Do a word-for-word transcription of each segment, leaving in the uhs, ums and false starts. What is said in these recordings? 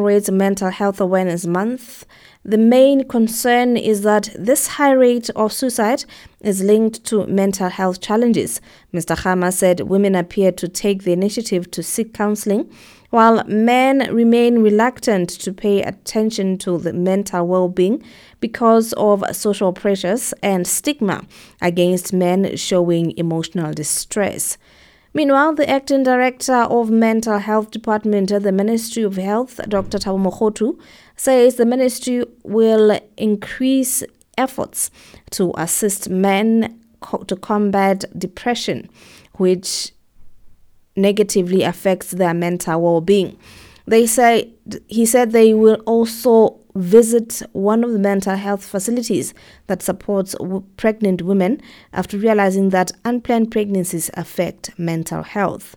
commemorates Mental Health Awareness Month. The main concern is that this high rate of suicide is linked to mental health challenges. Mister Khama said women appear to take the initiative to seek counseling, while men remain reluctant to pay attention to the mental well-being because of social pressures and stigma against men showing emotional distress. Meanwhile, the acting director of Mental Health Department at the Ministry of Health, Doctor Thabo Mokgodu, says the ministry will increase efforts to assist men co- to combat depression, which negatively affects their mental well-being. They say he said they will also visit one of the mental health facilities that supports w- pregnant women after realizing that unplanned pregnancies affect mental health.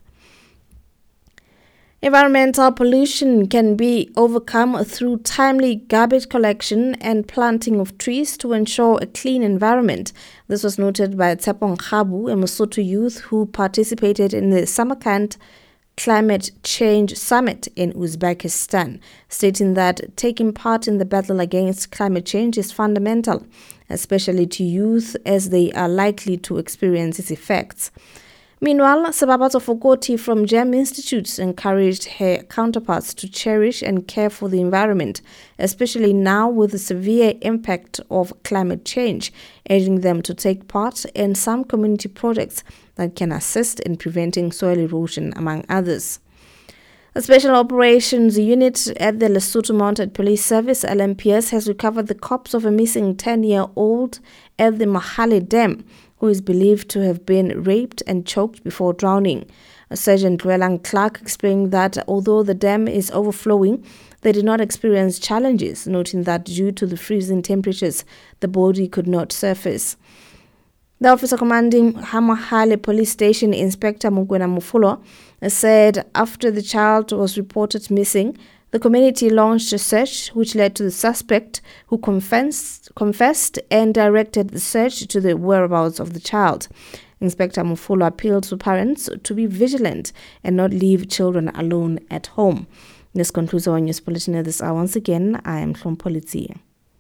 Environmental pollution can be overcome through timely garbage collection and planting of trees to ensure a clean environment. This was noted by Tshepo Nkgabu, a Mosotho youth who participated in the Samarkand Climate Change Summit in Uzbekistan, stating that taking part in the battle against climate change is fundamental, especially to youth as they are likely to experience its effects. Meanwhile, Sebabazo Fokoti from GEM Institute encouraged her counterparts to cherish and care for the environment, especially now with the severe impact of climate change, urging them to take part in some community projects that can assist in preventing soil erosion, among others. A special operations unit at the Lesotho Mounted Police Service, L M P S, has recovered the corpse of a missing ten-year-old at the Mahale Dam, who is believed to have been raped and choked before drowning. Sergeant Dwelang Clark explained that although the dam is overflowing, they did not experience challenges, noting that due to the freezing temperatures, the body could not surface. The officer commanding Hamahale Police Station, Inspector Mugwena Mufulo, said after the child was reported missing, the community launched a search which led to the suspect, who confessed, confessed and directed the search to the whereabouts of the child. Inspector Mufulo appealed to parents to be vigilant and not leave children alone at home. This concludes our news bulletin at this hour. Once again, I am from Politi.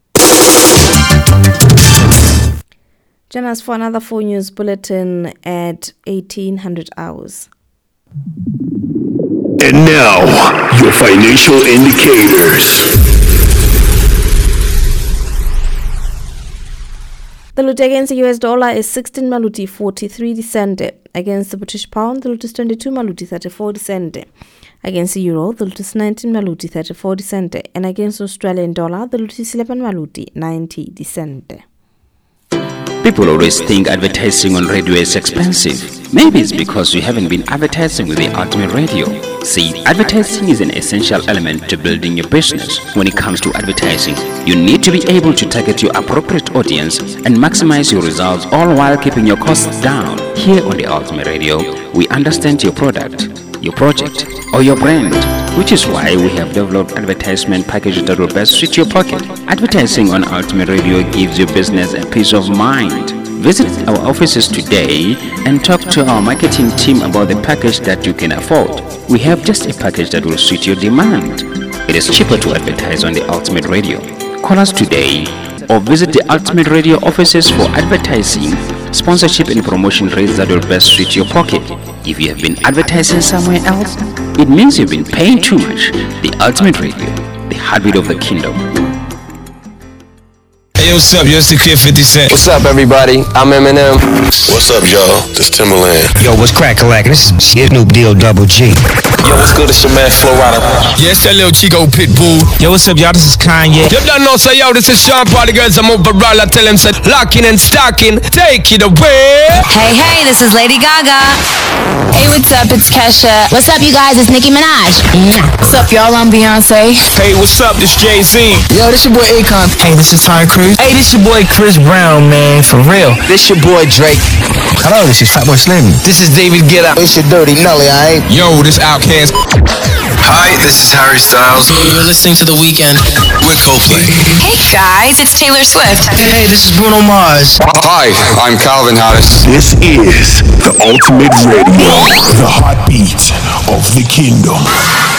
Join us for another full news bulletin at eighteen hundred hours. And now, your financial indicators. The Lute against the U S dollar is sixteen maluti forty-three cent. Against the British pound, the Lute is twenty-two maluti thirty-four cent. Against the euro, the Lute is nineteen maluti thirty-four cent. And against the Australian dollar, the Lute is eleven maluti ninety cent. People always think advertising on radio is expensive. Maybe it's because you haven't been advertising with the Ultimate Radio. See, advertising is an essential element to building your business. When it comes to advertising, you need to be able to target your appropriate audience and maximize your results, all while keeping your costs down. Here on the Ultimate Radio, we understand your product, your project, or your brand, which is why we have developed advertisement packages that will best suit your pocket. Advertising on Ultimate Radio gives your business a peace of mind. Visit our offices today and talk to our marketing team about the package that you can afford. We have just a package that will suit your demand. It is cheaper to advertise on the Ultimate Radio. Call us today or visit the Ultimate Radio offices for advertising, sponsorship and promotion rates that will best suit your pocket. If you have been advertising somewhere else, it means you've been paying too much. The Ultimate Radio, the heartbeat of the kingdom. Hey, what's up? Yo, it's the Kid fifty Cent. What's up, everybody? I'm Eminem. What's up, y'all? This Timberland. Yo, what's crack-a-lack? This is Snoop Deal Double G. Yo, what's good? It's your man, Flo Rida. Yes, that little Chico Pitbull. Yo, what's up, y'all? This is Kanye. You don't know, say, yo, this is Sean Party Girls. I'm overall. I tell him, say, locking and stocking. Take it away. Hey, hey, this is Lady Gaga. Hey, what's up? It's Kesha. What's up, you guys? It's Nicki Minaj. What's up, y'all? I'm Beyonce. Hey, what's up? This Jay-Z. Yo, this your boy Akon. Hey, this is Ty Cruz. Hey, this your boy Chris Brown, man. For real. This your boy Drake. Hello, this is Fatboy Slim. This is David Guetta. It's your Dirty Nelly, alright? Yo, this Outkast. Hi, this is Harry Styles. You're listening to The Weeknd. We're Coldplay. Hey, guys, it's Taylor Swift. Hey, this is Bruno Mars. Hi, I'm Calvin Harris. This is the Ultimate Radio, the heartbeat of the kingdom.